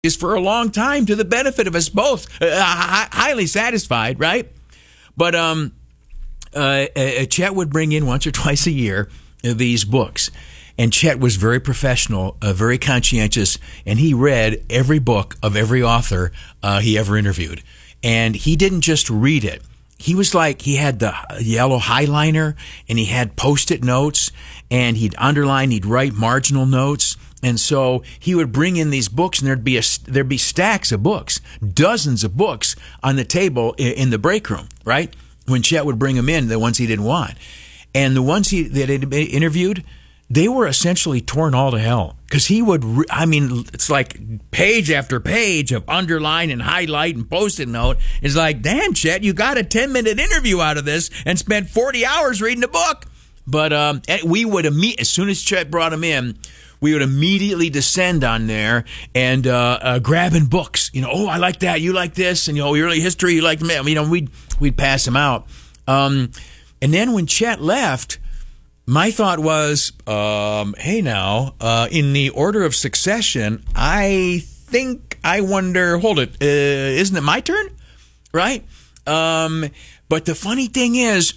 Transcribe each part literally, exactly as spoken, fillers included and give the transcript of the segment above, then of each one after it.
is for a long time to the benefit of us both. Uh, highly satisfied, right? But um, uh, uh, Chet would bring in once or twice a year uh, these books. And Chet was very professional, uh, very conscientious, and he read every book of every author uh, he ever interviewed. And he didn't just read it. He was like, he had the yellow highliner, and he had Post-it notes, and he'd underline, he'd write marginal notes. And so he would bring in these books, and there'd be a, there'd be stacks of books, dozens of books on the table in the break room, right? When Chet would bring them in, the ones he didn't want. And the ones he that had interviewed, they were essentially torn all to hell. Because he would, re- I mean, it's like page after page of underline and highlight and Post-it note. It's like, damn, Chet, you got a ten-minute interview out of this and spent forty hours reading a book. But um, we would, imme- as soon as Chet brought him in, we would immediately descend on there and uh, uh, grabbing books. You know, oh, I like that. You like this. And, you know, early history, you like them. You know, we'd, we'd pass them out. Um, and then when Chet left, my thought was, um, hey, now, uh, in the order of succession, I think, I wonder, hold it, uh, isn't it my turn? Right? Um, but the funny thing is,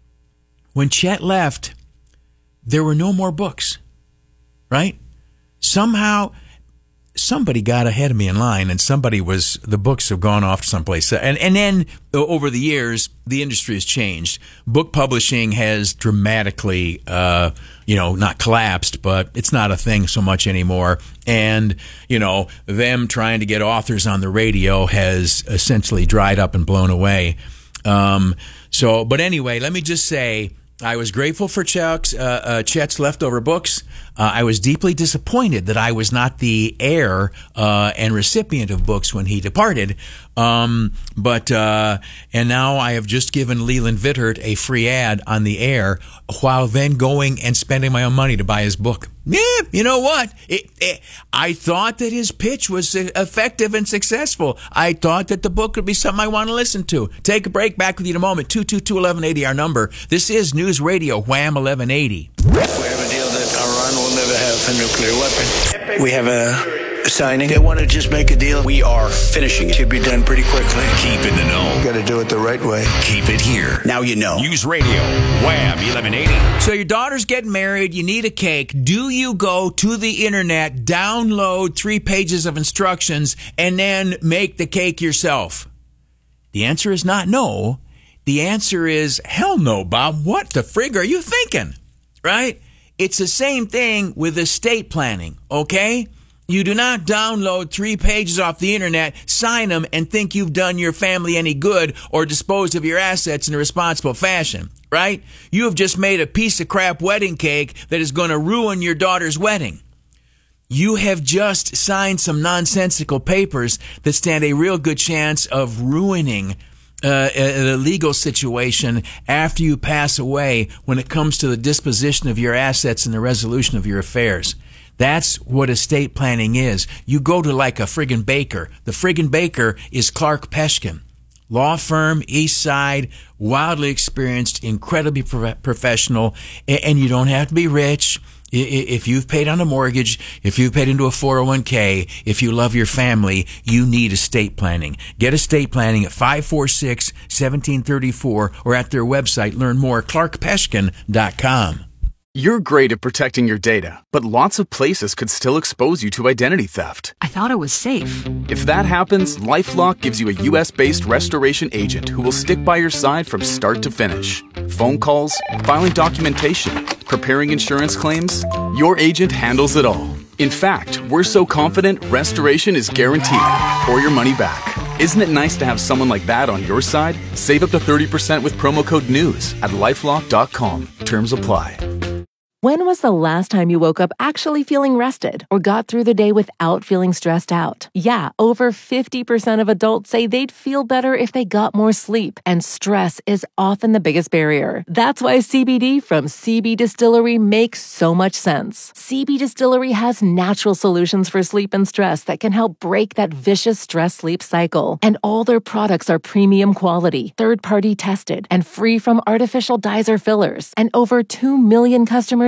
when Chet left, there were no more books. Right? Somehow, somebody got ahead of me in line, and somebody was, the books have gone off to someplace. And, and then, over the years, the industry has changed. Book publishing has dramatically, uh, you know, not collapsed, but it's not a thing so much anymore. And, you know, them trying to get authors on the radio has essentially dried up and blown away. Um, so, but anyway, let me just say, I was grateful for Chuck's, uh, uh, Chet's leftover books. Uh, I was deeply disappointed that I was not the heir uh, and recipient of books when he departed. Um, but uh, and now I have just given Leland Vittert a free ad on the air, while then going and spending my own money to buy his book. Yeah, you know what? It, it, I thought that his pitch was effective and successful. I thought that the book would be something I want to listen to. Take a break. Back with you in a moment. two two two, eleven eighty, our number. This is News Radio, Wham eleven eighty. We have a deal that Iran will never have a nuclear weapon. We have a signing. They want to just make a deal. We are finishing it. Should be done pretty quickly. Keep in the know. Got to do it the right way. Keep it here. Now you know. News Radio, Wham eleven eighty. So your daughter's getting married, you need a cake. Do you go to the internet, download three pages of instructions, and then make the cake yourself? The answer is not no. The answer is hell no, Bob. What the frig are you thinking? Right? It's the same thing with estate planning, okay? You do not download three pages off the internet, sign them, and think you've done your family any good or disposed of your assets in a responsible fashion, right? You have just made a piece of crap wedding cake that is going to ruin your daughter's wedding. You have just signed some nonsensical papers that stand a real good chance of ruining Uh, a, a legal situation after you pass away when it comes to the disposition of your assets and the resolution of your affairs. That's what estate planning is. You go to like a friggin' baker. The friggin' baker is Clark Peshkin. Law firm, East Side, wildly experienced, incredibly pro- professional, and, and you don't have to be rich. If you've paid on a mortgage, if you've paid into a four oh one k, if you love your family, you need estate planning. Get estate planning at five four six, one seven three four or at their website. Learn more at clark peshkin dot com. You're great at protecting your data, but lots of places could still expose you to identity theft. I thought it was safe. If that happens, LifeLock gives you a U S-based restoration agent who will stick by your side from start to finish. Phone calls, filing documentation, preparing insurance claims, your agent handles it all. In fact, we're so confident restoration is guaranteed or your money back. Isn't it nice to have someone like that on your side? Save up to thirty percent with promo code NEWS at lifelock dot com. Terms apply. When was the last time you woke up actually feeling rested or got through the day without feeling stressed out? Yeah, over fifty percent of adults say they'd feel better if they got more sleep, and stress is often the biggest barrier. That's why C B D from C B Distillery makes so much sense. C B Distillery has natural solutions for sleep and stress that can help break that vicious stress-sleep cycle. And all their products are premium quality, third-party tested, and free from artificial dyes or fillers. And over two million customers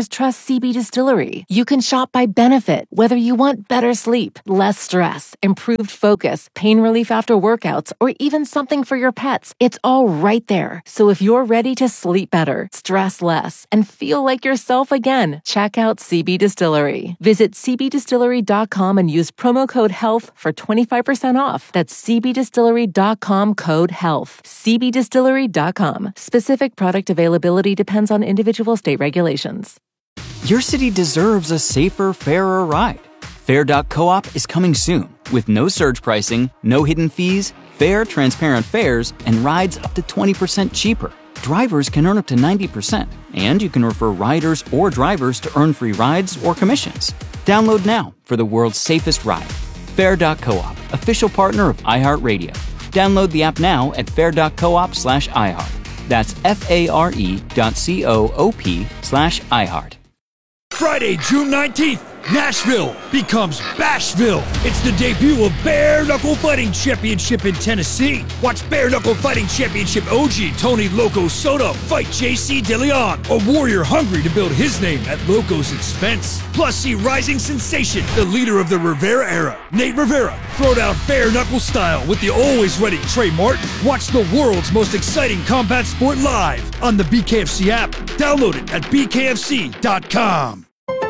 just trust C B Distillery. You can shop by benefit, whether you want better sleep, less stress, improved focus, pain relief after workouts, or even something for your pets. It's all right there. So if you're ready to sleep better, stress less, and feel like yourself again, check out C B Distillery. Visit c b distillery dot com and use promo code HEALTH for twenty-five percent off. That's c b distillery dot com code HEALTH. c b distillery dot com. Specific product availability depends on individual state regulations. Your city deserves a safer, fairer ride. Fair dot coop is coming soon with no surge pricing, no hidden fees, fair, transparent fares, and rides up to twenty percent cheaper. Drivers can earn up to ninety percent, and you can refer riders or drivers to earn free rides or commissions. Download now for the world's safest ride. Fair dot coop, official partner of iHeartRadio. Download the app now at fair dot coop slash iHeart. That's F-A-R-E dot C-O-O-P slash iHeart. Friday, June nineteenth, Nashville becomes Bashville. It's the debut of Bare Knuckle Fighting Championship in Tennessee. Watch Bare Knuckle Fighting Championship O G Tony Loco Soto fight J C DeLeon, a warrior hungry to build his name at Loco's expense. Plus, see rising sensation, the leader of the Rivera era, Nate Rivera, throw down bare knuckle style with the always ready Trey Martin. Watch the world's most exciting combat sport live on the B K F C app. Download it at b k f c dot com.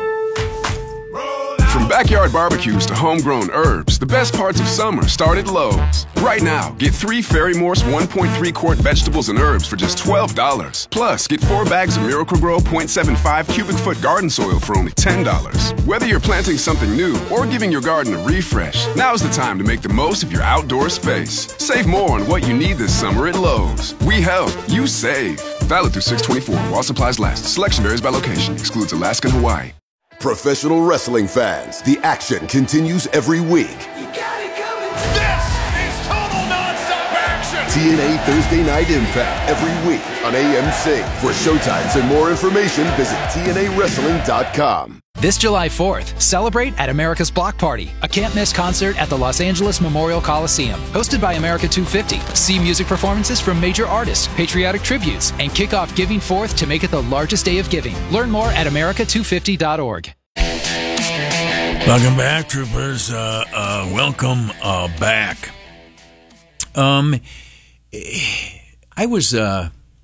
From backyard barbecues to homegrown herbs, the best parts of summer start at Lowe's. Right now, get three Ferry Morse one point three quart vegetables and herbs for just twelve dollars. Plus, get four bags of Miracle-Gro zero point seven five cubic foot garden soil for only ten dollars. Whether you're planting something new or giving your garden a refresh, now's the time to make the most of your outdoor space. Save more on what you need this summer at Lowe's. We help, you save. Valid through six twenty-four while supplies last. Selection varies by location. Excludes Alaska and Hawaii. Professional wrestling fans, the action continues every week. You got it coming. This is total nonstop action. T N A Thursday Night Impact every week on A M C. For showtimes and more information, visit T N A wrestling dot com. This July fourth, celebrate at America's Block Party, a can't-miss concert at the Los Angeles Memorial Coliseum. Hosted by America two fifty. See music performances from major artists, patriotic tributes, and kick off Giving Forth to make it the largest day of giving. Learn more at america two fifty dot org. Welcome back, troopers. Uh, uh, welcome uh, back. Um, I was uh,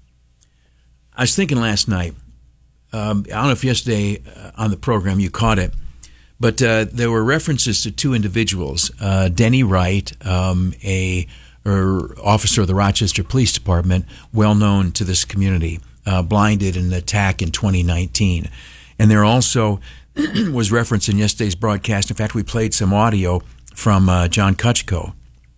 I was thinking last night. Um, I don't know if yesterday uh, on the program you caught it, but uh, there were references to two individuals. Uh, Denny Wright, um, a or officer of the Rochester Police Department, well known to this community, uh, blinded in an attack in twenty nineteen. And there also was reference in yesterday's broadcast. In fact, we played some audio from uh, John Kutchko.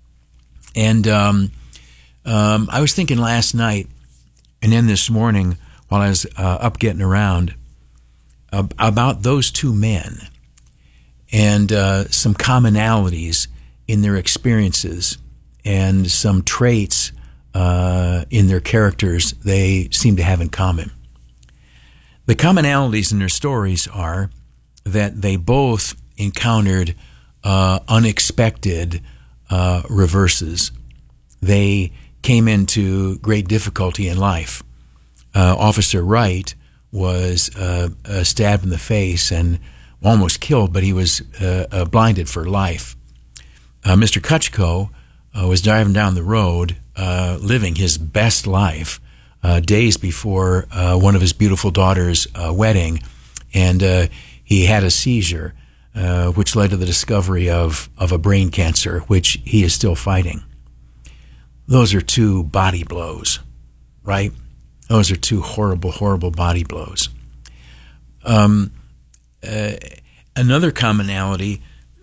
And um, um, I was thinking last night and then this morning while I was uh, up getting around uh, about those two men and uh, some commonalities in their experiences and some traits uh, in their characters they seem to have in common. The commonalities in their stories are that they both encountered uh, unexpected uh, reverses. They came into great difficulty in life. Uh, Officer Wright was uh, uh, stabbed in the face and almost killed, but he was uh, uh, blinded for life. Uh, Mister Kutchko uh, was driving down the road, uh, living his best life, uh, days before uh, one of his beautiful daughter's uh, wedding, and uh, he had a seizure, uh, which led to the discovery of, of a brain cancer, which he is still fighting. Those are two body blows, right? Those are two horrible, horrible body blows. Um, uh, another commonality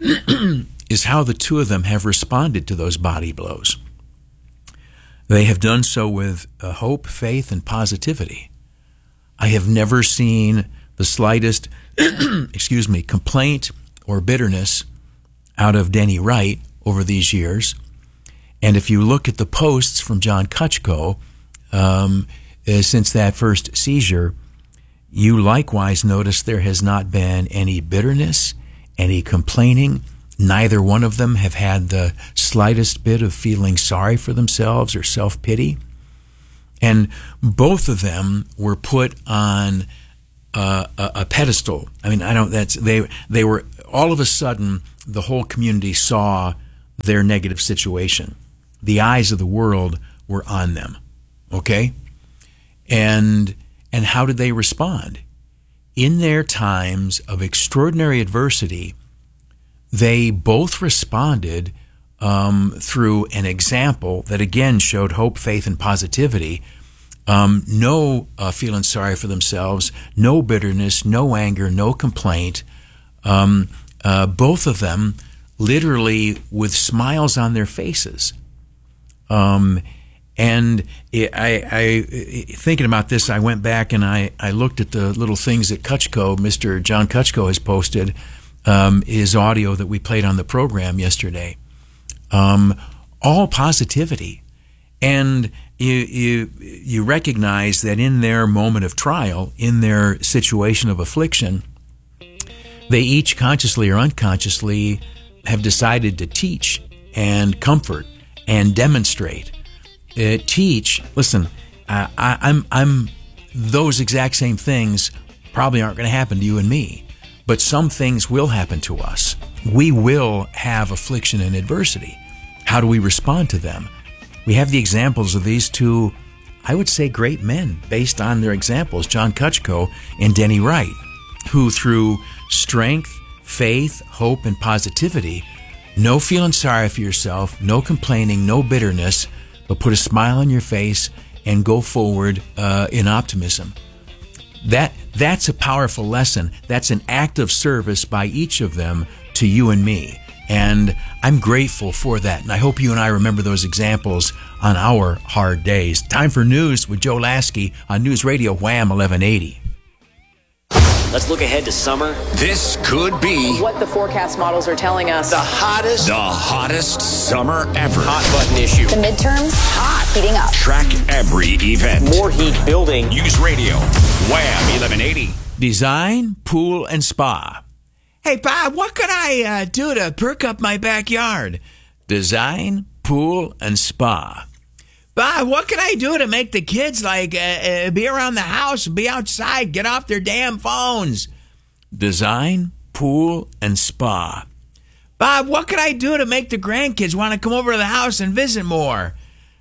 is how the two of them have responded to those body blows. They have done so with uh, hope, faith, and positivity. I have never seen the slightest, excuse me, complaint or bitterness out of Denny Wright over these years. And if you look at the posts from John Kutchko, um, uh, since that first seizure, you likewise notice there has not been any bitterness, any complaining. Neither one of them have had the slightest bit of feeling sorry for themselves or self-pity. And both of them were put on uh, a, a pedestal. I mean, I don't. That's they. They were all of a sudden the whole community saw their negative situation. The eyes of the world were on them. Okay, and and how did they respond? In their times of extraordinary adversity, they both responded um, through an example that again showed hope, faith, and positivity. Um, no uh, feeling sorry for themselves, no bitterness, no anger, no complaint. Um, uh, both of them literally with smiles on their faces. Um, and it, I, I, thinking about this, I went back and I, I looked at the little things that Kutchko, Mister John Kutchko, has posted, um, his audio that we played on the program yesterday. Um, all positivity. And you, you, you recognize that in their moment of trial, in their situation of affliction, they each consciously or unconsciously have decided to teach and comfort and demonstrate. Uh, teach, listen, uh, I, I'm, I'm, those exact same things probably aren't going to happen to you and me, but some things will happen to us. We will have affliction and adversity. How do we respond to them? We have the examples of these two, I would say, great men based on their examples, John Kutchko and Denny Wright, who through strength, faith, hope, and positivity, no feeling sorry for yourself, no complaining, no bitterness, but put a smile on your face and go forward uh, in optimism. That that's a powerful lesson. That's an act of service by each of them to you and me. And I'm grateful for that. And I hope you and I remember those examples on our hard days. Time for news with Joe Lasky on News Radio Wham eleven eighty. Let's look ahead to summer. This could be what the forecast models are telling us. The hottest, the hottest summer ever. Hot button issue. The midterms, hot, heating up. Track every event. More heat building. News Radio, Wham eleven eighty. Design, pool, and spa. Hey, Bob, what could I uh, do to perk up my backyard? Design, pool, and spa. Bob, what can I do to make the kids, like, uh, uh, be around the house, be outside, get off their damn phones? Design, pool, and spa. Bob, what can I do to make the grandkids want to come over to the house and visit more?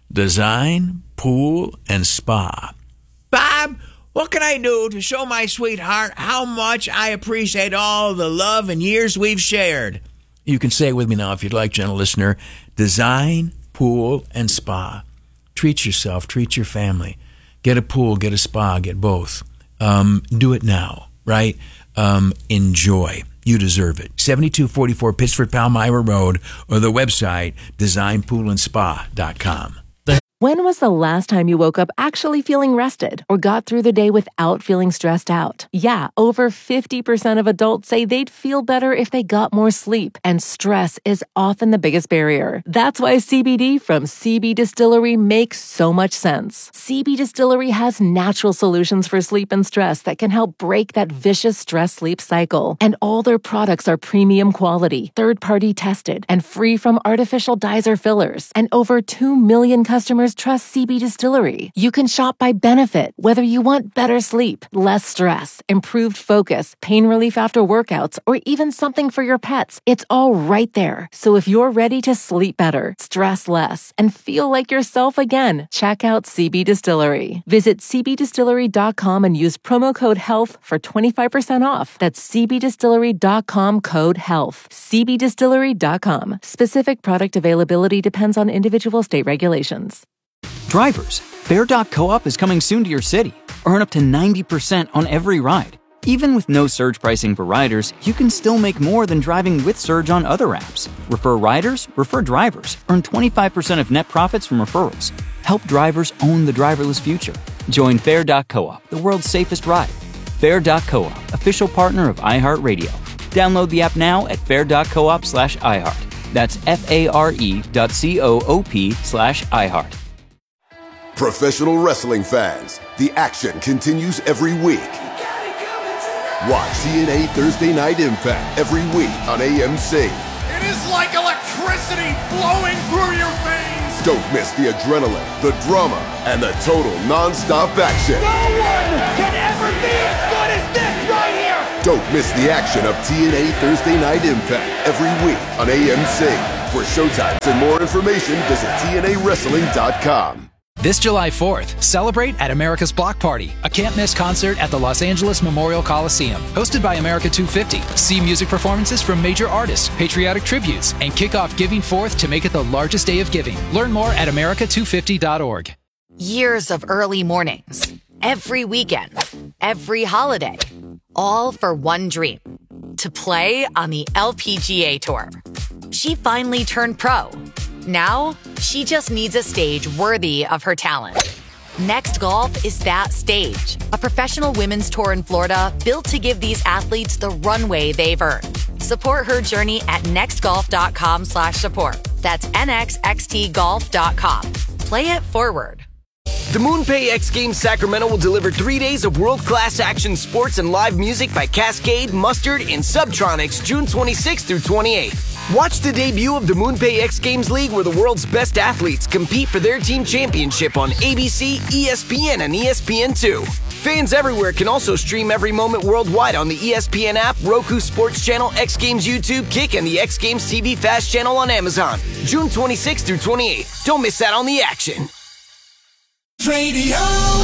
Design, pool, and spa. Bob, what can I do to show my sweetheart how much I appreciate all the love and years we've shared? You can say it with me now if you'd like, gentle listener. Design, pool, and spa. Treat yourself, treat your family. Get a pool, get a spa, get both. Um, do it now, right? Um, enjoy. You deserve it. seventy-two forty-four Pittsford Palmyra Road or the website design pool and spa dot com. When was the last time you woke up actually feeling rested or got through the day without feeling stressed out? Yeah, over fifty percent of adults say they'd feel better if they got more sleep, and stress is often the biggest barrier. That's why C B D from C B Distillery makes so much sense. C B Distillery has natural solutions for sleep and stress that can help break that vicious stress-sleep cycle. And all their products are premium quality, third-party tested, and free from artificial dyes or fillers. And over two million customers trust C B Distillery. You can shop by benefit, whether you want better sleep, less stress, improved focus, pain relief after workouts, or even something for your pets. It's all right there. So if you're ready to sleep better, stress less, and feel like yourself again, check out C B Distillery. Visit c b distillery dot com and use promo code HEALTH for twenty-five percent off. That's c b distillery dot com code HEALTH. c b distillery dot com. Specific product availability depends on individual state regulations. Drivers, Fare dot coop is coming soon to your city. Earn up to ninety percent on every ride. Even with no surge pricing for riders, you can still make more than driving with Surge on other apps. Refer riders, refer drivers. Earn twenty-five percent of net profits from referrals. Help drivers own the driverless future. Join Fare dot coop, the world's safest ride. Fare dot coop, official partner of iHeartRadio. Download the app now at fare dot coop slash iHeart. That's F-A-R-E dot C-O-O-P slash iHeart. Professional wrestling fans, the action continues every week. Watch T N A Thursday Night Impact every week on A M C. It is like electricity flowing through your veins. Don't miss the adrenaline, the drama, and the total non-stop action. No one can ever be as good as this. Don't miss the action of T N A Thursday Night Impact every week on A M C. For showtimes and more information, visit T N A wrestling dot com. This July fourth, celebrate at America's Block Party, a can't-miss concert at the Los Angeles Memorial Coliseum. Hosted by America two fifty. See music performances from major artists, patriotic tributes, and kick off Giving Fourth to make it the largest day of giving. Learn more at America two fifty dot org. Years of early mornings, every weekend, every holiday, all for one dream, to play on the L P G A Tour. She finally turned pro. Now, she just needs a stage worthy of her talent. Next Golf is that stage, a professional women's tour in Florida built to give these athletes the runway they've earned. Support her journey at nextgolf.com slash support. That's N X X T golf dot com. Play it forward. The MoonPay X Games Sacramento will deliver three days of world-class action sports and live music by Cascade, Mustard, and Subtronics June twenty-sixth through twenty-eighth. Watch the debut of the MoonPay X Games League, where the world's best athletes compete for their team championship on A B C, E S P N, and E S P N two. Fans everywhere can also stream every moment worldwide on the E S P N app, Roku Sports Channel, X Games YouTube, Kick, and the X Games T V Fast Channel on Amazon. June twenty-sixth through twenty-eighth. Don't miss out on the action. Radio.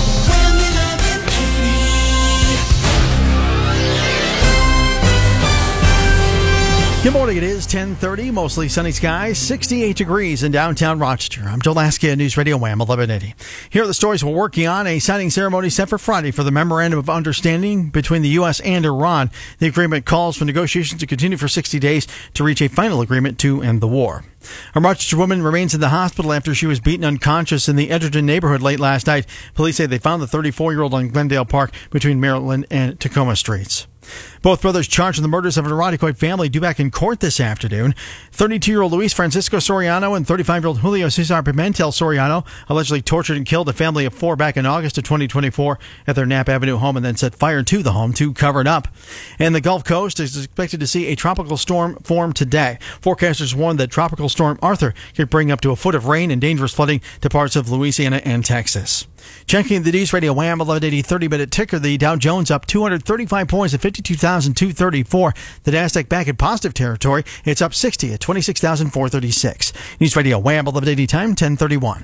Good morning. It is ten thirty, mostly sunny skies, sixty-eight degrees in downtown Rochester. I'm Joe Lasky at News Radio Wham eleven eighty. Here are the stories we're working on. A signing ceremony set for Friday for the Memorandum of Understanding between the U S and Iran. The agreement calls for negotiations to continue for sixty days to reach a final agreement to end the war. A Rochester woman remains in the hospital after she was beaten unconscious in the Edgerton neighborhood late last night. Police say they found the thirty-four-year-old on Glendale Park between Maryland and Tacoma Streets. Both brothers charged in the murders of an Irondequoit family due back in court this afternoon. thirty-two-year-old Luis Francisco Soriano and thirty-five-year-old Julio Cesar Pimentel Soriano allegedly tortured and killed a family of four back in August of twenty twenty-four at their Knapp Avenue home and then set fire to the home to cover it up. And the Gulf Coast is expected to see a tropical storm form today. Forecasters warn that Tropical Storm Arthur could bring up to a foot of rain and dangerous flooding to parts of Louisiana and Texas. Checking the News Radio Wham eleven eighty thirty-minute ticker, the Dow Jones up two hundred thirty-five points at fifty-two thousand two hundred thirty-four. The Nasdaq back in positive territory. It's up sixty at twenty-six thousand four hundred thirty-six. News Radio Wham eleven eighty time, ten thirty-one.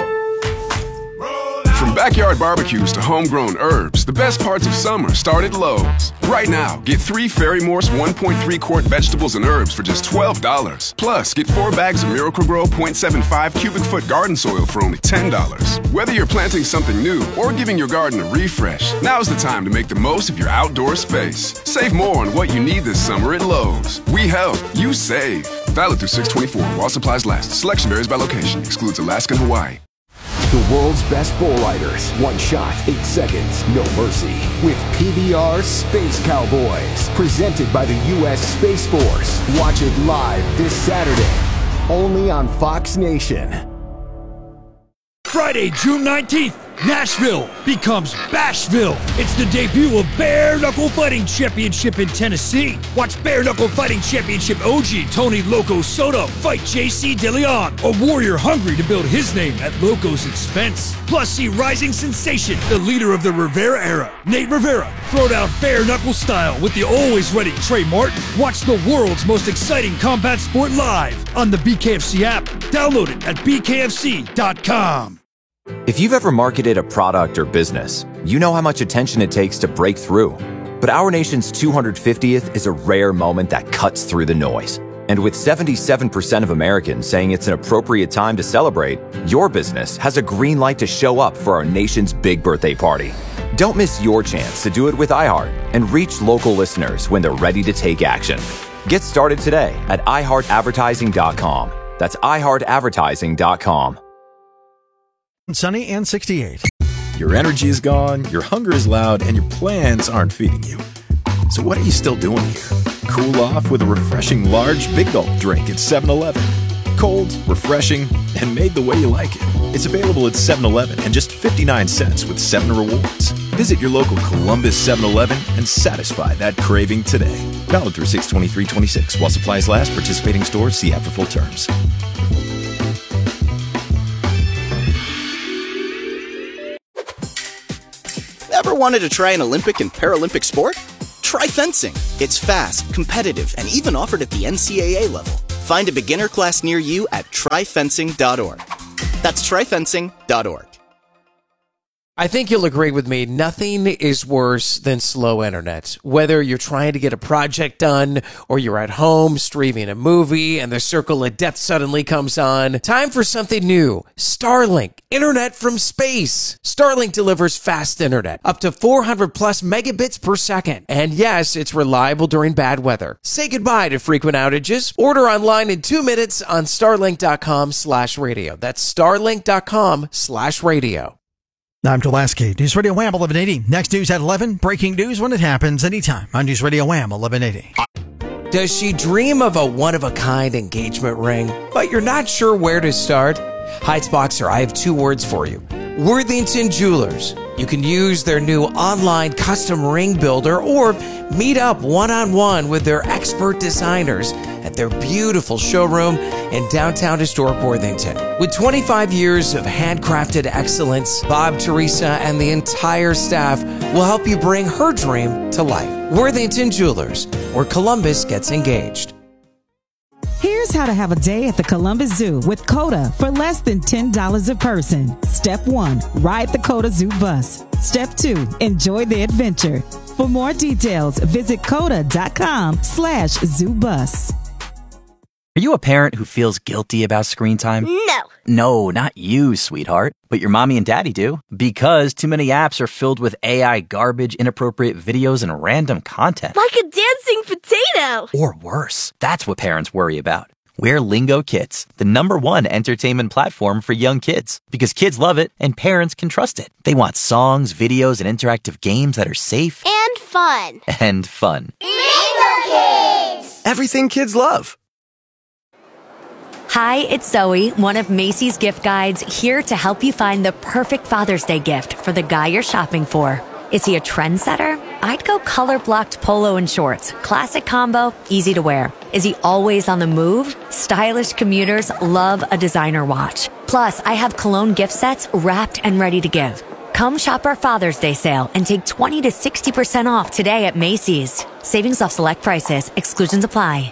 From backyard barbecues to homegrown herbs, the best parts of summer start at Lowe's. Right now, get three Ferry Morse one point three quart vegetables and herbs for just twelve dollars. Plus, get four bags of Miracle-Gro point seven five cubic foot garden soil for only ten dollars. Whether you're planting something new or giving your garden a refresh, now's the time to make the most of your outdoor space. Save more on what you need this summer at Lowe's. We help, you save. Valid through six twenty-four while supplies last. Selection varies by location. Excludes Alaska and Hawaii. The world's best bull riders. One shot, eight seconds, no mercy. With P B R Space Cowboys. Presented by the U S Space Force. Watch it live this Saturday. Only on Fox Nation. Friday, June nineteenth, Nashville becomes Bashville. It's the debut of Bare Knuckle Fighting Championship in Tennessee. Watch Bare Knuckle Fighting Championship O G Tony Loco Soto fight J C DeLeon, a warrior hungry to build his name at Loco's expense. Plus, see rising sensation, the leader of the Rivera era, Nate Rivera, throw down bare knuckle style with the always ready Trey Martin. Watch the world's most exciting combat sport live on the B K F C app. Download it at B K F C dot com. If you've ever marketed a product or business, you know how much attention it takes to break through. But our nation's two hundred fiftieth is a rare moment that cuts through the noise. And with seventy-seven percent of Americans saying it's an appropriate time to celebrate, your business has a green light to show up for our nation's big birthday party. Don't miss your chance to do it with iHeart and reach local listeners when they're ready to take action. Get started today at i heart advertising dot com. That's i heart advertising dot com. Sunny and sixty-eight. Your energy is gone, your hunger is loud, and your plans aren't feeding you. So what are you still doing here? Cool off with a refreshing large Big Gulp drink at seven eleven. Cold, refreshing, and made the way you like it. It's available at seven eleven and just fifty-nine cents with seven rewards. Visit your local Columbus seven eleven and satisfy that craving today. Valid through six twenty-three twenty-six. While supplies last, participating stores see app for full terms. Ever wanted to try an Olympic and Paralympic sport? Try fencing. It's fast, competitive, and even offered at the N C A A level. Find a beginner class near you at try fencing dot org. That's try fencing dot org. I think you'll agree with me. Nothing is worse than slow internet. Whether you're trying to get a project done or you're at home streaming a movie and the circle of death suddenly comes on. Time for something new. Starlink. Internet from space. Starlink delivers fast internet. Up to four hundred plus megabits per second. And yes, it's reliable during bad weather. Say goodbye to frequent outages. Order online in two minutes on starlink.com slash radio. That's starlink.com slash radio. I'm Joel Lasky, News Radio Wham eleven eighty. Next news at eleven. Breaking news when it happens anytime on News Radio Wham eleven eighty. Does she dream of a one-of-a-kind engagement ring, but you're not sure where to start? Heights Boxer, I have two words for you. Worthington Jewelers. You can use their new online custom ring builder or meet up one-on-one with their expert designers at their beautiful showroom in downtown historic Worthington. With twenty-five years of handcrafted excellence, Bob, Teresa, and the entire staff will help you bring her dream to life. Worthington Jewelers, where Columbus gets engaged. Here's how to have a day at the Columbus Zoo with COTA for less than ten dollars a person. Step one, ride the COTA Zoo bus. Step two, enjoy the adventure. For more details, visit COTA.com slash zoo bus. Are you a parent who feels guilty about screen time? No. No, not you, sweetheart. But your mommy and daddy do. Because too many apps are filled with A I garbage, inappropriate videos, and random content. Like a dancing potato. Or worse. That's what parents worry about. We're Lingo Kids, the number one entertainment platform for young kids. Because kids love it and parents can trust it. They want songs, videos, and interactive games that are safe. And fun. And fun. Lingo Kids! Everything kids love. Hi, it's Zoe, one of Macy's gift guides, here to help you find the perfect Father's Day gift for the guy you're shopping for. Is he a trendsetter? I'd go color-blocked polo and shorts. Classic combo, easy to wear. Is he always on the move? Stylish commuters love a designer watch. Plus, I have cologne gift sets wrapped and ready to give. Come shop our Father's Day sale and take twenty to sixty percent off today at Macy's. Savings off select prices. Exclusions apply.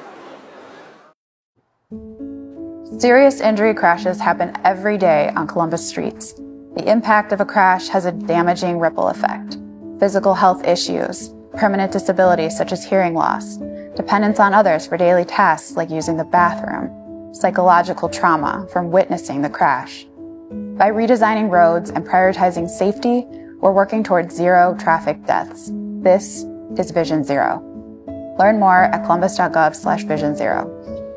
Serious injury crashes happen every day on Columbus streets. The impact of a crash has a damaging ripple effect. Physical health issues, permanent disabilities such as hearing loss, dependence on others for daily tasks like using the bathroom, psychological trauma from witnessing the crash. By redesigning roads and prioritizing safety, we're working towards zero traffic deaths. This is Vision Zero. Learn more at columbus.gov slash vision zero.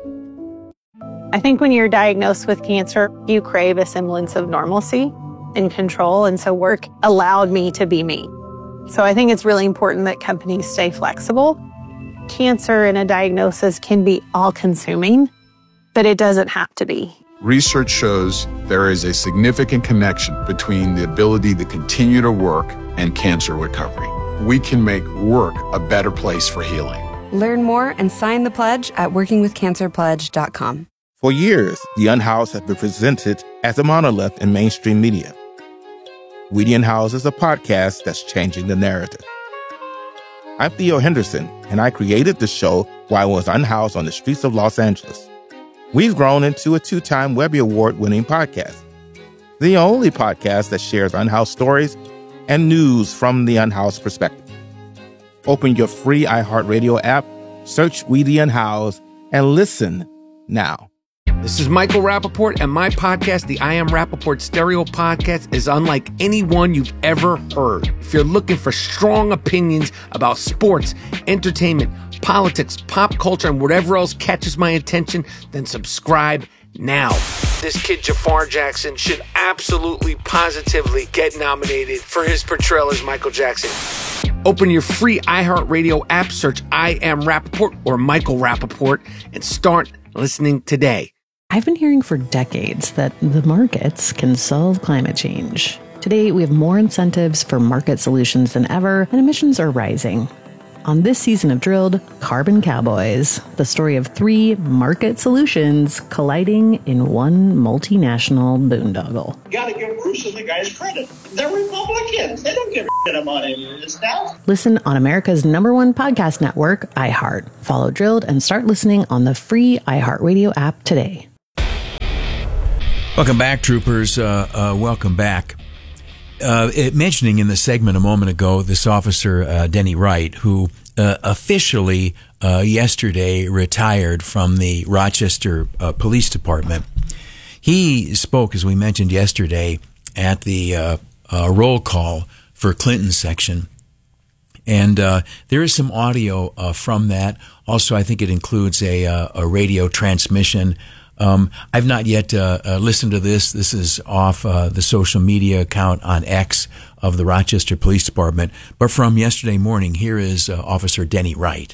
I think when you're diagnosed with cancer, you crave a semblance of normalcy and control, and so work allowed me to be me. So I think it's really important that companies stay flexible. Cancer and a diagnosis can be all-consuming, but it doesn't have to be. Research shows there is a significant connection between the ability to continue to work and cancer recovery. We can make work a better place for healing. Learn more and sign the pledge at working with cancer pledge dot com. For years, The Unhoused has been presented as a monolith in mainstream media. We The Unhoused is a podcast that's changing the narrative. I'm Theo Henderson, and I created the show while I was unhoused on the streets of Los Angeles. We've grown into a two-time Webby Award-winning podcast, the only podcast that shares unhoused stories and news from the unhoused perspective. Open your free iHeartRadio app, search We The Unhoused, and listen now. This is Michael Rappaport, and my podcast, the I Am Rappaport Stereo Podcast, is unlike any one you've ever heard. If you're looking for strong opinions about sports, entertainment, politics, pop culture, and whatever else catches my attention, then subscribe now. This kid, Jafar Jackson, should absolutely, positively get nominated for his portrayal as Michael Jackson. Open your free iHeartRadio app, search I Am Rappaport or Michael Rappaport, and start listening today. I've been hearing for decades that the markets can solve climate change. Today, we have more incentives for market solutions than ever, and emissions are rising. on this season of Drilled Carbon Cowboys, the story of three market solutions colliding in one multinational boondoggle. You gotta give Bruce and the guys credit. They're Republicans. They don't give a shit about any of this stuff. Listen on America's number one podcast network, iHeart. Follow Drilled and start listening on the free iHeartRadio app today. Welcome back, troopers. Uh, uh, welcome back. Uh, it, mentioning in the segment a moment ago, this officer, uh, Denny Wright, who uh, officially uh, yesterday retired from the Rochester uh, Police Department. He spoke, as we mentioned yesterday, at the uh, uh, roll call for Clinton section. And uh, there is some audio uh, from that. Also, I think it includes a, uh, a radio transmission. Um, I've not yet uh, uh, listened to this. This is off uh, the social media account on X of the Rochester Police Department. But from yesterday morning, here is uh, Officer Denny Wright.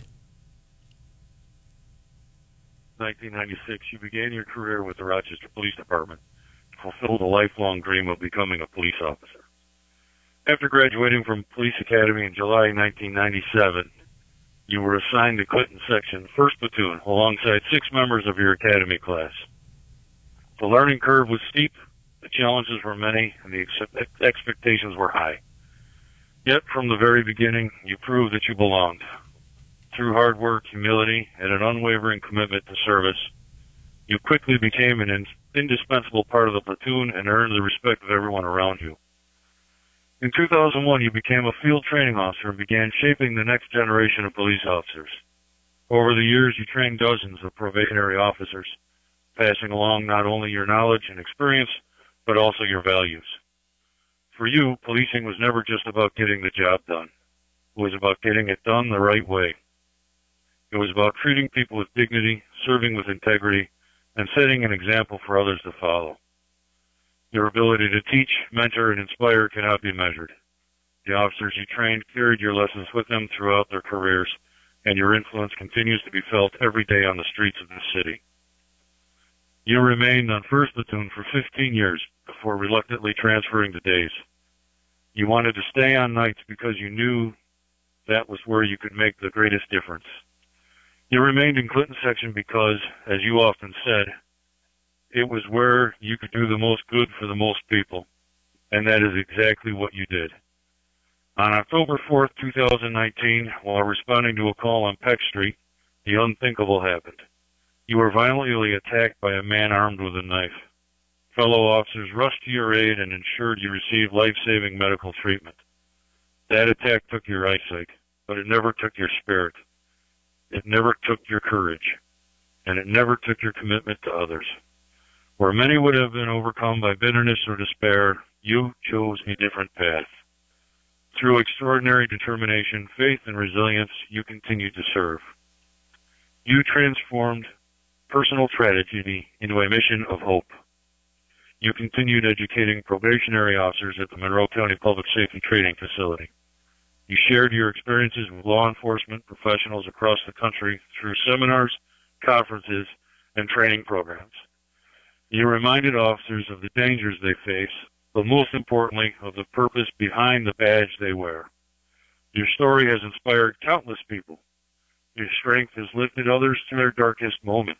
nineteen ninety-six, you began your career with the Rochester Police Department, fulfilled a lifelong dream of becoming a police officer. After graduating from Police Academy in July nineteen ninety-seven, you were assigned to Clinton Section, first Platoon, alongside six members of your academy class. The learning curve was steep, the challenges were many, and the ex- expectations were high. Yet, from the very beginning, you proved that you belonged. Through hard work, humility, and an unwavering commitment to service, you quickly became an in- indispensable part of the platoon and earned the respect of everyone around you. In two thousand one, you became a field training officer and began shaping the next generation of police officers. Over the years, you trained dozens of probationary officers, passing along not only your knowledge and experience, but also your values. For you, policing was never just about getting the job done. It was about getting it done the right way. It was about treating people with dignity, serving with integrity, and setting an example for others to follow. Your ability to teach, mentor, and inspire cannot be measured. The officers you trained carried your lessons with them throughout their careers, and your influence continues to be felt every day on the streets of this city. You remained on first Platoon for fifteen years before reluctantly transferring to days. You wanted to stay on nights because you knew that was where you could make the greatest difference. You remained in Clinton Section because, as you often said, it was where you could do the most good for the most people, and that is exactly what you did. On October fourth, two thousand nineteen, while responding to a call on Peck Street, the unthinkable happened. You were violently attacked by a man armed with a knife. Fellow officers rushed to your aid and ensured you received life-saving medical treatment. That attack took your eyesight, but it never took your spirit. It never took your courage, and it never took your commitment to others. Where many would have been overcome by bitterness or despair, you chose a different path. Through extraordinary determination, faith, and resilience, you continued to serve. You transformed personal tragedy into a mission of hope. You continued educating probationary officers at the Monroe County Public Safety Training Facility. You shared your experiences with law enforcement professionals across the country through seminars, conferences, and training programs. You reminded officers of the dangers they face, but most importantly, of the purpose behind the badge they wear. Your story has inspired countless people. Your strength has lifted others to their darkest moments.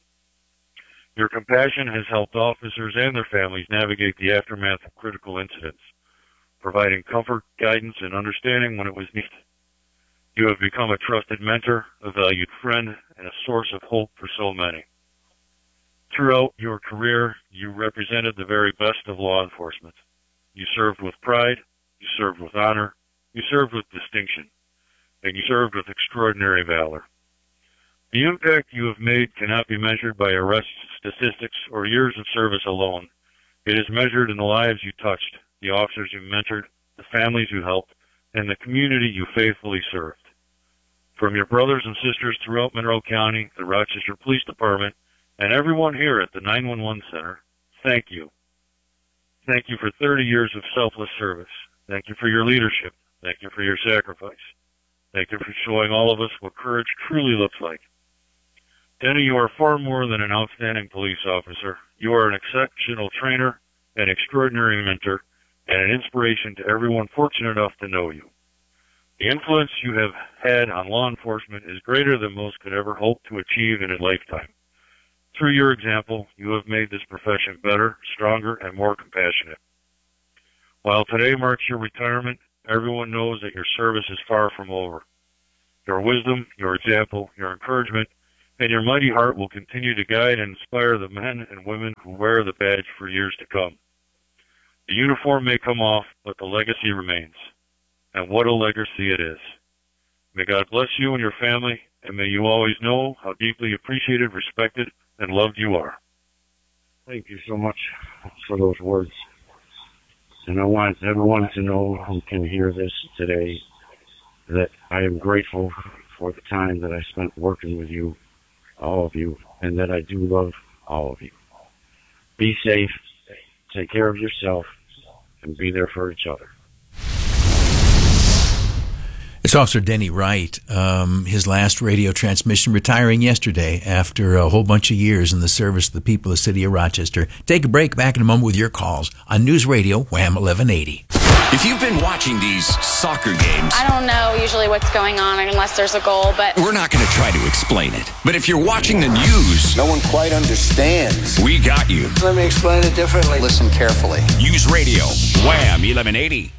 Your compassion has helped officers and their families navigate the aftermath of critical incidents, providing comfort, guidance, and understanding when it was needed. You have become a trusted mentor, a valued friend, and a source of hope for so many. Throughout your career, you represented the very best of law enforcement. You served with pride, you served with honor, you served with distinction, and you served with extraordinary valor. The impact you have made cannot be measured by arrest statistics or years of service alone. It is measured in the lives you touched, the officers you mentored, the families you helped, and the community you faithfully served. From your brothers and sisters throughout Monroe County, the Rochester Police Department, and everyone here at the nine one one Center, thank you. Thank you for thirty years of selfless service. Thank you for your leadership. Thank you for your sacrifice. Thank you for showing all of us what courage truly looks like. Denny, you are far more than an outstanding police officer. You are an exceptional trainer, an extraordinary mentor, and an inspiration to everyone fortunate enough to know you. The influence you have had on law enforcement is greater than most could ever hope to achieve in a lifetime. Through your example, you have made this profession better, stronger, and more compassionate. While today marks your retirement, everyone knows that your service is far from over. Your wisdom, your example, your encouragement, and your mighty heart will continue to guide and inspire the men and women who wear the badge for years to come. The uniform may come off, but the legacy remains. And what a legacy it is. May God bless you and your family, and may you always know how deeply appreciated, respected, and loved you are. Thank you so much for those words. And I want everyone to know who can hear this today that I am grateful for the time that I spent working with you, all of you, and that I do love all of you. Be safe, take care of yourself, and be there for each other. It's Officer Denny Wright, um, his last radio transmission, retiring yesterday after a whole bunch of years in the service of the people of the city of Rochester. Take a break, back in a moment with your calls on News Radio Wham eleven eighty. If you've been watching these soccer games, I don't know usually what's going on unless there's a goal, but we're not going to try to explain it. But if you're watching the news, no one quite understands. We got you. Let me explain it differently. Listen carefully. News Radio Wham eleven eighty.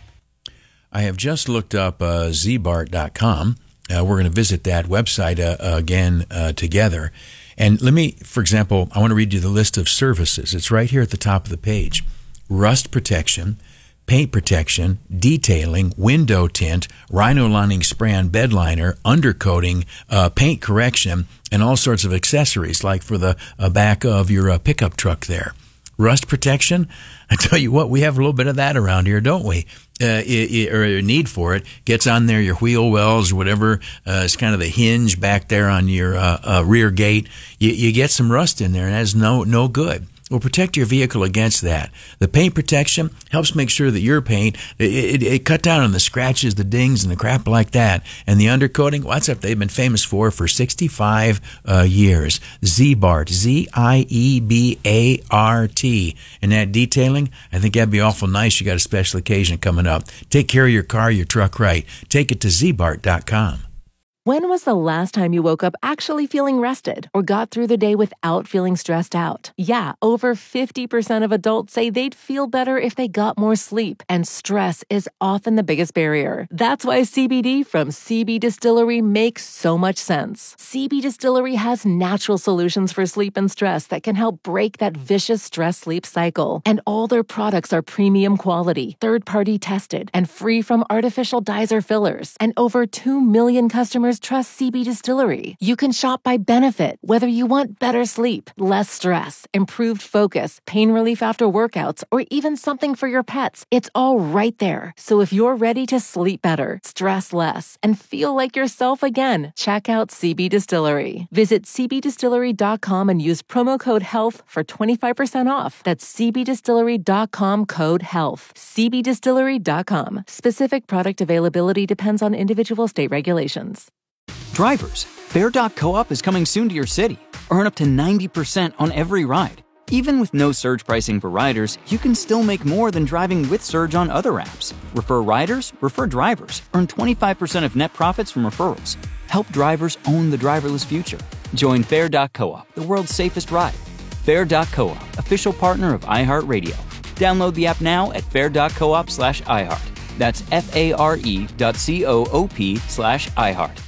I have just looked up uh, z bart dot com. Uh, we're going to visit that website uh, again uh, together. And let me, for example, I want to read you the list of services. It's right here at the top of the page. Rust protection, paint protection, detailing, window tint, rhino lining spray on bed liner, undercoating, uh, paint correction, and all sorts of accessories like for the uh, back of your uh, pickup truck there. Rust protection, I tell you what, we have a little bit of that around here, don't we? Uh, it, it, or a need for it. Gets on there, your wheel wells or whatever. Uh, it's kind of the hinge back there on your uh, uh, rear gate. You, you get some rust in there, and that's no no good. Well, protect your vehicle against that. The paint protection helps make sure that your paint, it, it, it cut down on the scratches, the dings, and the crap like that. And the undercoating, well, that's what they've been famous for for sixty-five uh, years. Z-Bart, Z I E B A R T. And that detailing, I think that'd be awful nice. You got a special occasion coming up. Take care of your car, your truck right. Take it to z bart dot com. When was the last time you woke up actually feeling rested or got through the day without feeling stressed out? Yeah, over fifty percent of adults say they'd feel better if they got more sleep, and stress is often the biggest barrier. That's why C B D from C B Distillery makes so much sense. C B Distillery has natural solutions for sleep and stress that can help break that vicious stress-sleep cycle. And all their products are premium quality, third-party tested, and free from artificial dyes or fillers. And over two million customers trust C B Distillery. You can shop by benefit, whether you want better sleep, less stress, improved focus, pain relief after workouts, or even something for your pets. It's all right there. So if you're ready to sleep better, stress less, and feel like yourself again, check out C B Distillery. Visit c b distillery dot com and use promo code HEALTH for twenty-five percent off. That's c b distillery dot com code HEALTH. c b distillery dot com. Specific product availability depends on individual state regulations. Drivers, Fare dot coop is coming soon to your city. Earn up to ninety percent on every ride. Even with no surge pricing for riders, you can still make more than driving with Surge on other apps. Refer riders, refer drivers. Earn twenty-five percent of net profits from referrals. Help drivers own the driverless future. Join Fare dot coop, the world's safest ride. Fare dot coop, official partner of iHeartRadio. Download the app now at fare dot coop slash iHeart. That's F-A-R-E dot C-O-O-P slash iHeart.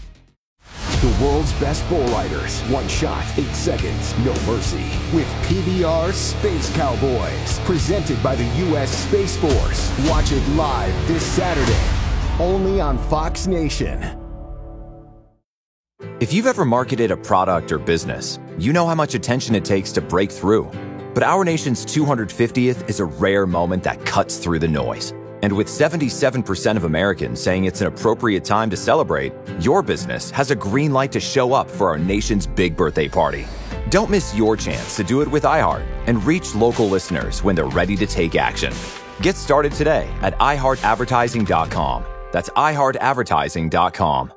The world's best bull riders. One shot, eight seconds, no mercy. With P B R Space Cowboys. Presented by the U S Space Force. Watch it live this Saturday. Only on Fox Nation. If you've ever marketed a product or business, you know how much attention it takes to break through. But our nation's two hundred fiftieth is a rare moment that cuts through the noise. And with seventy-seven percent of Americans saying it's an appropriate time to celebrate, your business has a green light to show up for our nation's big birthday party. Don't miss your chance to do it with iHeart and reach local listeners when they're ready to take action. Get started today at i heart advertising dot com. That's i heart advertising dot com.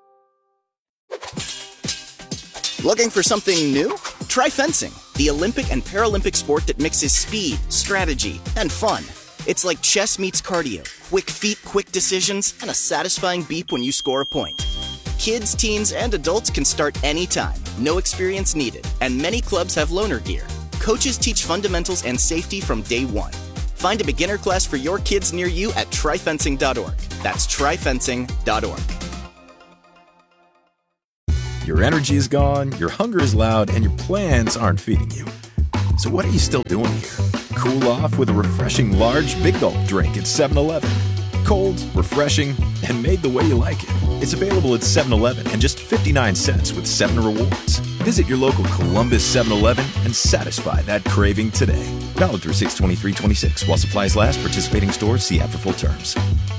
Looking for something new? Try fencing, the Olympic and Paralympic sport that mixes speed, strategy, and fun. It's like chess meets cardio. Quick feet, quick decisions, and a satisfying beep when you score a point. Kids, teens, and adults can start anytime. No experience needed. And many clubs have loaner gear. Coaches teach fundamentals and safety from day one. Find a beginner class for your kids near you at tri fencing dot org. That's tri fencing dot org. Your energy is gone, your hunger is loud, and your plans aren't feeding you. So what are you still doing here? Cool off with a refreshing large Big Gulp drink at seven eleven. Cold, refreshing, and made the way you like it. It's available at seven eleven and just fifty-nine cents with seven rewards. Visit your local Columbus seven eleven and satisfy that craving today. Valid through six twenty-three twenty-six. While supplies last, participating stores see app for full terms.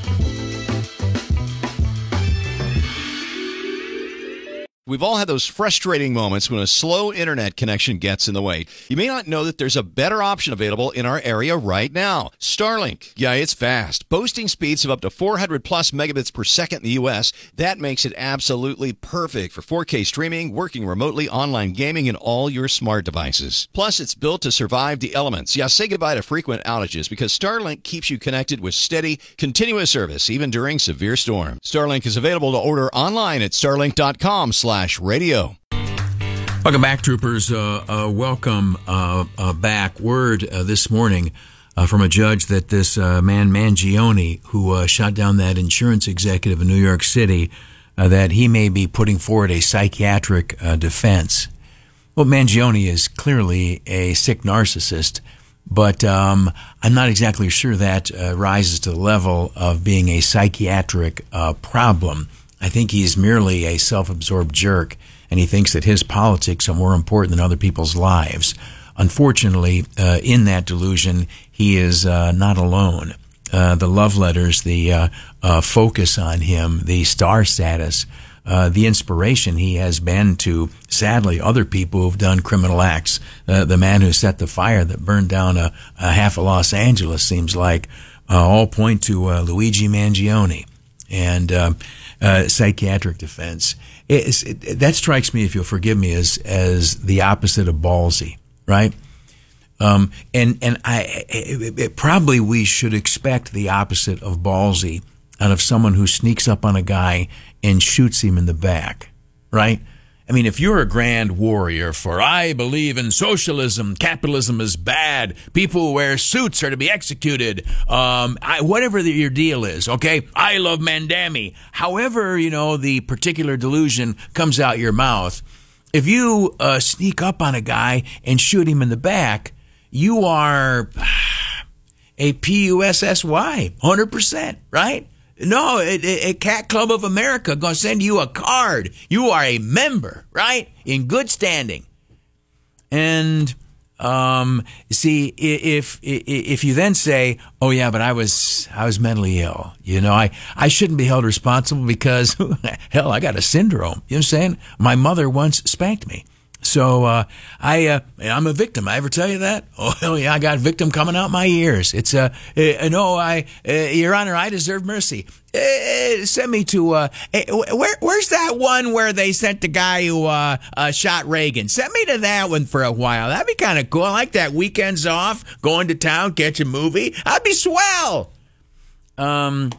We've all had those frustrating moments when a slow internet connection gets in the way. You may not know that there's a better option available in our area right now. Starlink. Yeah, it's fast. Boasting speeds of up to four hundred plus megabits per second in the U S. That makes it absolutely perfect for four K streaming, working remotely, online gaming, and all your smart devices. Plus, it's built to survive the elements. Yeah, say goodbye to frequent outages because Starlink keeps you connected with steady, continuous service, even during severe storms. Starlink is available to order online at starlink dot com slash radio. Welcome back, troopers. Uh, uh, welcome uh, uh, back. Word uh, this morning uh, from a judge that this uh, man Mangione, who uh, shot down that insurance executive in New York City, uh, that he may be putting forward a psychiatric uh, defense. Well, Mangione is clearly a sick narcissist, but um, I'm not exactly sure that uh, rises to the level of being a psychiatric uh, problem. I think he's merely a self-absorbed jerk, and he thinks that his politics are more important than other people's lives. Unfortunately, uh, in that delusion, he is uh, not alone. Uh, the love letters, the uh, uh, focus on him, the star status, uh, the inspiration he has been to, sadly, other people who've done criminal acts. Uh, the man who set the fire that burned down a, a half of Los Angeles seems like uh, all point to uh, Luigi Mangione. And uh, uh, psychiatric defense. It, it, that strikes me, if you'll forgive me, as as the opposite of ballsy, right? Um, and and I it, it, probably we should expect the opposite of ballsy out of someone who sneaks up on a guy and shoots him in the back, right? I mean, if you're a grand warrior for I believe in socialism, capitalism is bad, people who wear suits are to be executed, um, I, whatever the, your deal is, okay? I love Mandami. However, you know, the particular delusion comes out your mouth, if you uh, sneak up on a guy and shoot him in the back, you are a P U S S Y, one hundred percent, right? No, a, a Cat Club of America going to send you a card. You are a member, right? In good standing. And um, see, if if you then say, "Oh yeah, but I was I was mentally ill," you know, I I shouldn't be held responsible because hell, I got a syndrome. You know what I'm saying? My mother once spanked me. So uh, I, uh, I'm a victim. I ever tell you that? Oh hell yeah, I got a victim coming out my ears. It's uh, uh no, I, uh, Your Honor, I deserve mercy. Uh, send me to uh, where? Where's that one where they sent the guy who uh, uh shot Reagan? Send me to that one for a while. That'd be kind of cool. I like that. Weekends off, going to town, catch a movie. I'd be swell. Um.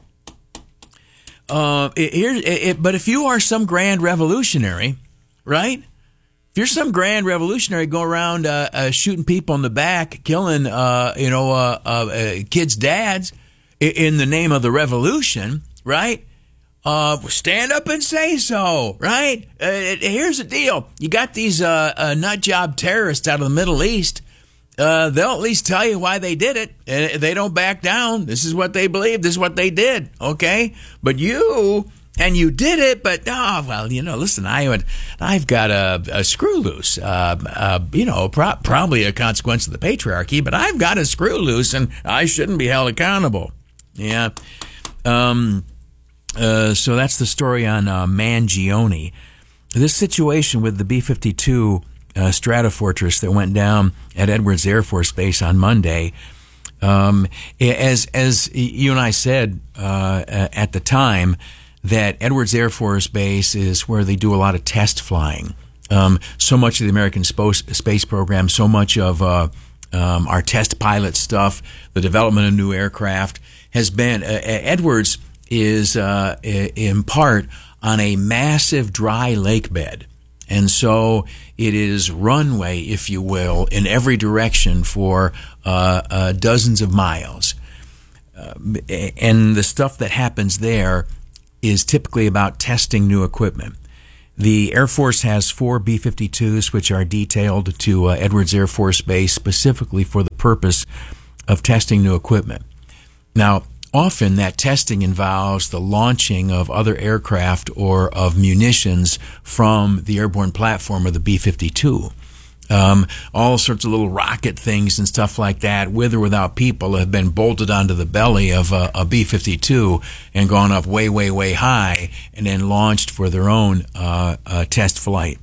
Uh. Here. It, it, but if you are some grand revolutionary, right? If you're some grand revolutionary going around uh, uh, shooting people in the back, killing, uh, you know, uh, uh, uh, kids' dads in the name of the revolution, right? Uh, stand up and say so, right? Uh, here's the deal. You got these uh, uh, nut job terrorists out of the Middle East. Uh, they'll at least tell you why they did it. And they don't back down. This is what they believe. This is what they did, okay? But you... And you did it, but oh well, you know. Listen, I would, I've got a, a screw loose. Uh, uh, you know, pro- probably a consequence of the patriarchy, but I've got a screw loose, and I shouldn't be held accountable. Yeah. Um. Uh. So that's the story on uh, Mangione. This situation with the B fifty-two uh, Stratofortress that went down at Edwards Air Force Base on Monday. Um. As as you and I said uh, at the time, that Edwards Air Force Base is where they do a lot of test flying. Um, so much of the American space program, so much of uh, um, our test pilot stuff, the development of new aircraft has been, uh, Edwards is uh, in part on a massive dry lake bed. And so it is runway, if you will, in every direction for uh, uh, dozens of miles. Uh, and the stuff that happens there is typically about testing new equipment. The Air Force has four B fifty-twos, which are detailed to uh, Edwards Air Force Base specifically for the purpose of testing new equipment. Now, often that testing involves the launching of other aircraft or of munitions from the airborne platform of the B fifty-two. Um, all sorts of little rocket things and stuff like that, with or without people, have been bolted onto the belly of a, a B fifty-two and gone up way, way, way high and then launched for their own uh, uh, test flight.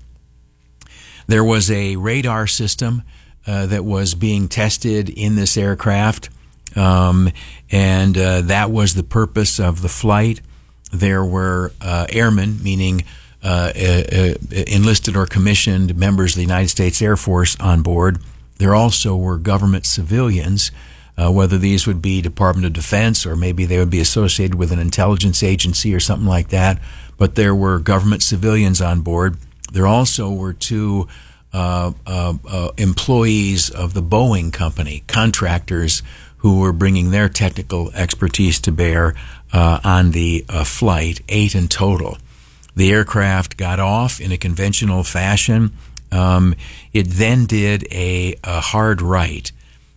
There was a radar system uh, that was being tested in this aircraft, um, and uh, that was the purpose of the flight. There were uh, airmen, meaning Uh, uh, enlisted or commissioned members of the United States Air Force on board. There also were government civilians, uh, whether these would be Department of Defense or maybe they would be associated with an intelligence agency or something like that. But there were government civilians on board. There also were two uh, uh, uh, employees of the Boeing company, contractors who were bringing their technical expertise to bear uh, on the uh, flight, eight in total. The aircraft got off in a conventional fashion. Um, it then did a, a hard right,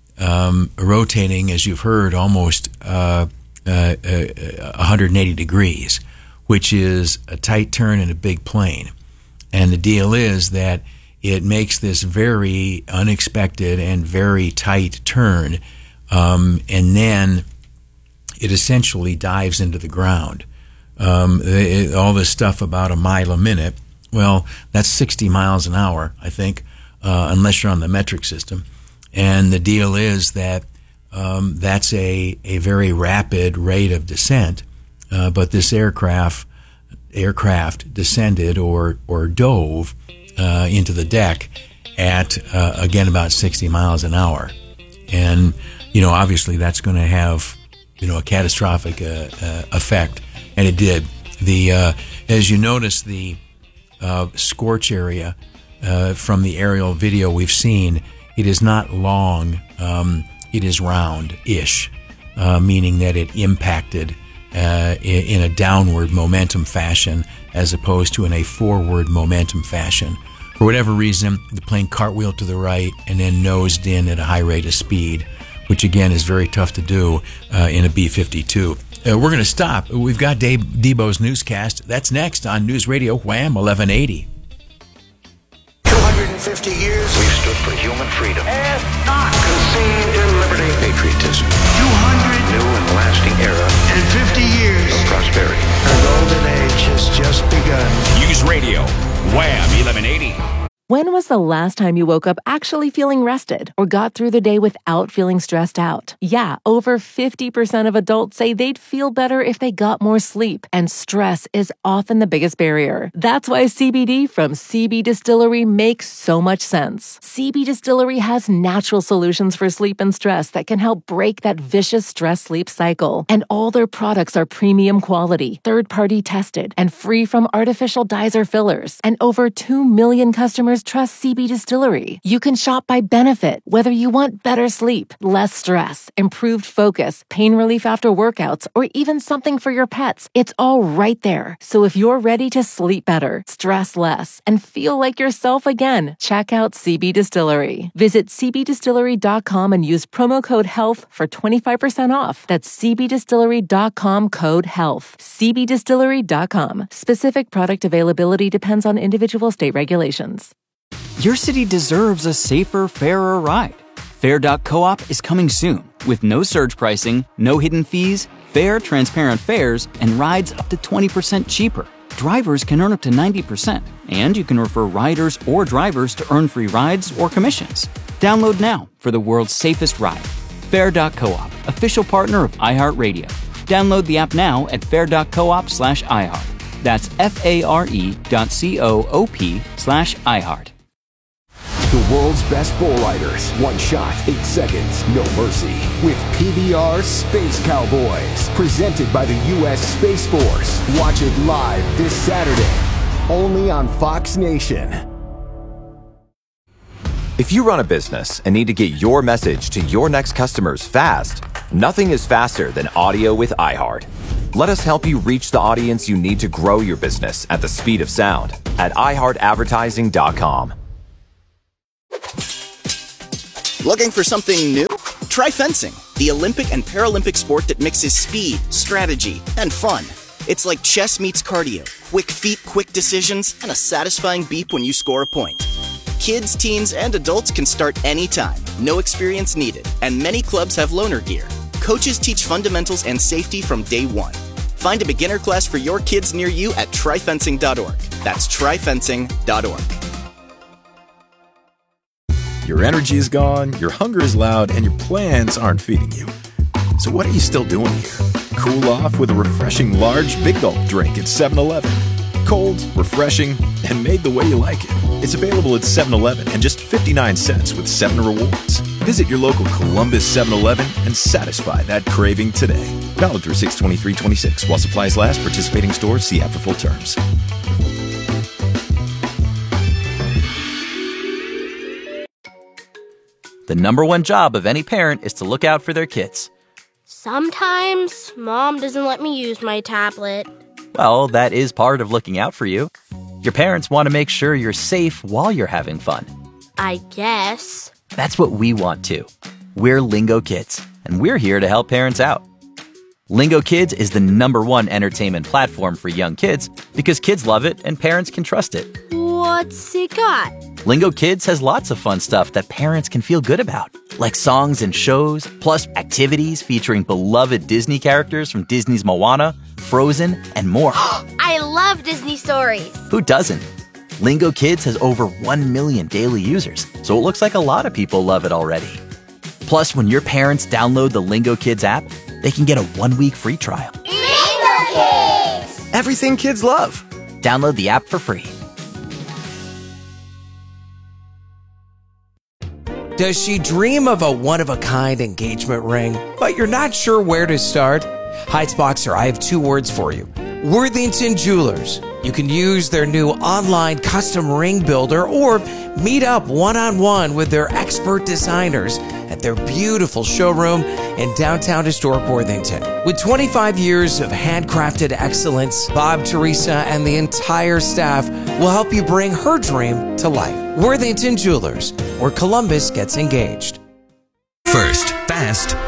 um, rotating, as you've heard, almost uh, uh, uh, one hundred eighty degrees, which is a tight turn in a big plane. And the deal is that it makes this very unexpected and very tight turn, um, and then it essentially dives into the ground. Um, it, all this stuff about a mile a minute, well, that's sixty miles an hour, I think, uh, unless you're on the metric system. And the deal is that um, that's a, a very rapid rate of descent, uh, but this aircraft aircraft descended or, or dove uh, into the deck at, uh, again, about sixty miles an hour. And, you know, obviously that's going to have, you know, a catastrophic uh, uh, effect. And it did. The uh, as you notice, the uh, scorch area uh, from the aerial video we've seen, it is not long. Um, it is round-ish, uh, meaning that it impacted uh, in, in a downward momentum fashion as opposed to in a forward momentum fashion. For whatever reason, the plane cartwheeled to the right and then nosed in at a high rate of speed, which again is very tough to do uh, in a B fifty-two. Uh, we're going to stop. We've got Dave Debo's newscast. That's next on News Radio Wham eleven eighty. two hundred fifty years We've stood for human freedom. and not Conceived in liberty. Patriotism. two hundred New and lasting era and fifty years. of prosperity. Our golden age has just begun. News Radio Wham eleven eighty. When was the last time you woke up actually feeling rested or got through the day without feeling stressed out? Yeah, over fifty percent of adults say they'd feel better if they got more sleep, and stress is often the biggest barrier. That's why C B D from C B Distillery makes so much sense. C B Distillery has natural solutions for sleep and stress that can help break that vicious stress-sleep cycle. And all their products are premium quality, third-party tested, and free from artificial dyes or fillers. And over two million customers trust C B Distillery. You can shop by benefit, whether you want better sleep, less stress, improved focus, pain relief after workouts, or even something for your pets. It's all right there. So if you're ready to sleep better, stress less, and feel like yourself again, check out C B Distillery. Visit c b distillery dot com and use promo code HEALTH for twenty-five percent off. That's c b distillery dot com code HEALTH. c b distillery dot com. Specific product availability depends on individual state regulations. Your city deserves a safer, fairer ride. Fair dot coop is coming soon with no surge pricing, no hidden fees, fair, transparent fares, and rides up to twenty percent cheaper. Drivers can earn up to ninety percent, and you can refer riders or drivers to earn free rides or commissions. Download now for the world's safest ride. Fair dot coop, official partner of iHeartRadio. Download the app now at fair dot coop slash iHeart. That's F A R E dot C O O P slash iHeart. The world's best bull riders. One shot, eight seconds, no mercy. With P B R Space Cowboys. Presented by the U S Space Force. Watch it live this Saturday. Only on Fox Nation. If you run a business and need to get your message to your next customers fast, nothing is faster than audio with iHeart. Let us help you reach the audience you need to grow your business at the speed of sound at i heart advertising dot com. Looking for something new? Try fencing, the Olympic and Paralympic sport that mixes speed, strategy, and fun. It's like chess meets cardio, quick feet, quick decisions, and a satisfying beep when you score a point. Kids, teens, and adults can start anytime, no experience needed, and many clubs have loaner gear. Coaches teach fundamentals and safety from day one. Find a beginner class for your kids near you at try fencing dot org. That's try fencing dot org. Your energy is gone, your hunger is loud, and your plans aren't feeding you. So what are you still doing here? Cool off with a refreshing large Big Gulp drink at seven eleven. Cold, refreshing, and made the way you like it. It's available at seven eleven and just fifty-nine cents with seven rewards. Visit your local Columbus seven eleven and satisfy that craving today. Valid through six twenty-three twenty-six. While supplies last, participating stores, see app for full terms. The number one job of any parent is to look out for their kids. Sometimes Mom doesn't let me use my tablet. Well, that is part of looking out for you. Your parents want to make sure you're safe while you're having fun. I guess. That's what we want too. We're Lingo Kids, and we're here to help parents out. Lingo Kids is the number one entertainment platform for young kids because kids love it and parents can trust it. What's it got? Lingo Kids has lots of fun stuff that parents can feel good about, like songs and shows, plus activities featuring beloved Disney characters from Disney's Moana, Frozen, and more. I love Disney stories. Who doesn't? Lingo Kids has over one million daily users, so it looks like a lot of people love it already. Plus, when your parents download the Lingo Kids app, they can get a one-week free trial. Lingo Kids! Everything kids love. Download the app for free. Does she dream of a one-of-a-kind engagement ring, but you're not sure where to start? Heights Boxer, I have two words for you. Worthington Jewelers. You can use their new online custom ring builder or meet up one-on-one with their expert designers at their beautiful showroom in downtown historic Worthington. With twenty-five years of handcrafted excellence, Bob, Teresa, and the entire staff will help you bring her dream to life. Worthington Jewelers, where Columbus gets engaged. First, fast,